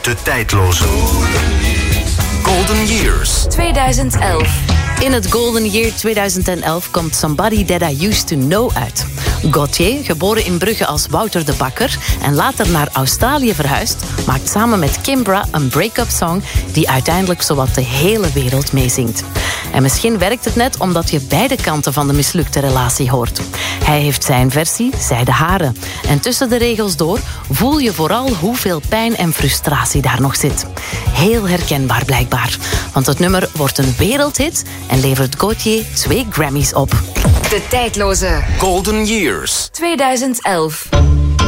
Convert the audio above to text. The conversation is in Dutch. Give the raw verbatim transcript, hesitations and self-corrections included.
De tijdloze Golden Years tweeduizend elf. In het Golden Year tweeduizend elf komt Somebody That I Used To Know uit. Gauthier, geboren in Brugge als Wouter de Bakker en later naar Australië verhuisd, maakt samen met Kimbra een break-up song die uiteindelijk zowat de hele wereld meezingt. En misschien werkt het net omdat je beide kanten van de mislukte relatie hoort. Hij heeft zijn versie, zij de hare. En tussen de regels door voel je vooral hoeveel pijn en frustratie daar nog zit. Heel herkenbaar blijkbaar. Want het nummer wordt een wereldhit en levert Gauthier twee Grammys op. De tijdloze Golden Years tweeduizend elf.